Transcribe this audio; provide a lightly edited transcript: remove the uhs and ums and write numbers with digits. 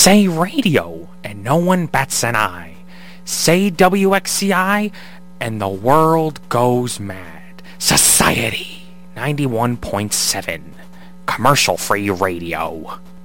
Say radio, and no one bats an eye. Say WXCI, and the world goes mad. Society 91.7, commercial-free radio.